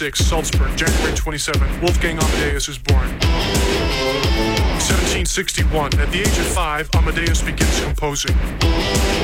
1796, Salzburg, January 27, Wolfgang Amadeus is born. 1761, at the age of 5, Amadeus begins composing.